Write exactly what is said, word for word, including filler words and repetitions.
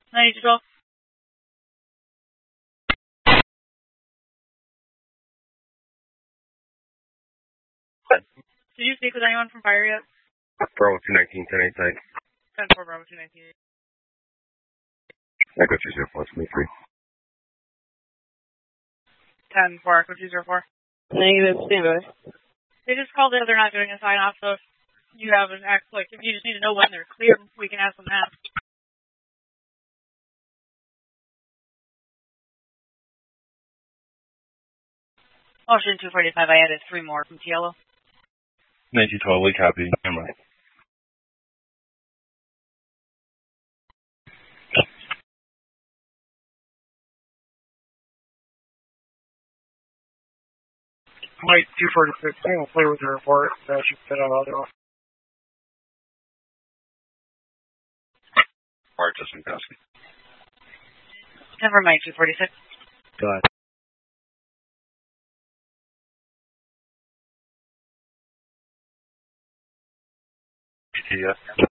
ninety-two twelve. Did you speak with anyone from fire yet? Bravo two nineteen, ten eight side. ten four Bravo two nineteen. Echo two zero four, twenty-three. ten four, Echo two zero four. Negative, standby. They just called in, they're not doing a sign off, so if you have an act, like, if you just need to know when they're clear, we can ask them that. Ocean two forty-five, I added three more from T L O. nineteen twelve, we copy. Camera. Mike two forty-six, I'm going to play with the report. That should fit out other off. Mark Justin Kowski. Denver Mike two forty-six. Go ahead. T S.